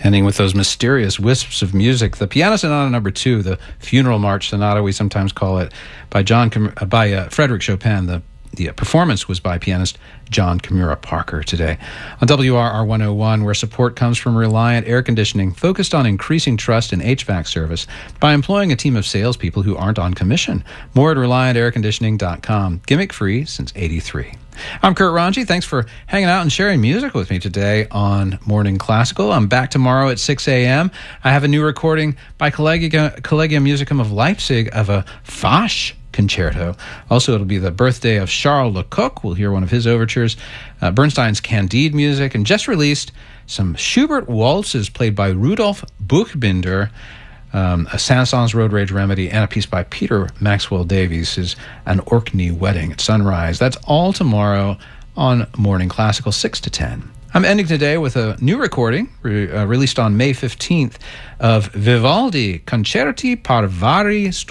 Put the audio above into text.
Ending with those mysterious wisps of music, the Piano Sonata Number 2, the Funeral March Sonata, we sometimes call it, by Frédéric Chopin. The performance was by pianist John Kimura Parker today. On WRR 101, where support comes from Reliant Air Conditioning, focused on increasing trust in HVAC service by employing a team of salespeople who aren't on commission. More at ReliantAirConditioning.com. Gimmick-free since '83. I'm Kurt Ranji. Thanks for hanging out and sharing music with me today on Morning Classical. I'm back tomorrow at 6 a.m. I have a new recording by Collegium Musicum of Leipzig of a Fasch concerto. Also, it'll be the birthday of Charles Lecoq. We'll hear one of his overtures. Bernstein's Candide music, and just released some Schubert waltzes played by Rudolf Buchbinder, a Saint-Saëns Road Rage Remedy, and a piece by Peter Maxwell Davies, is An Orkney Wedding at Sunrise. That's all tomorrow on Morning Classical, 6 to 10. I'm ending today with a new recording released on May 15th of Vivaldi Concerti per vari